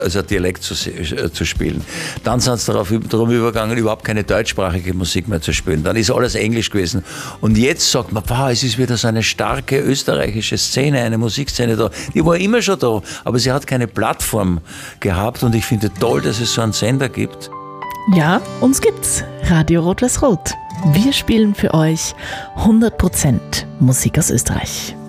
also Dialekt zu spielen. Dann sind sie darum übergegangen, überhaupt keine deutschsprachige Musik mehr zu spielen. Dann ist alles Englisch gewesen. Und jetzt sagt man, wow, es ist wieder so eine starke österreichische Szene, eine Musikszene da. Die war immer schon da, aber sie hat keine Plattform gehabt. Und ich finde toll, dass es so einen Sender gibt. Ja, uns gibt's. Radio Rot-Weiß-Rot. Wir spielen für euch 100% Musik aus Österreich.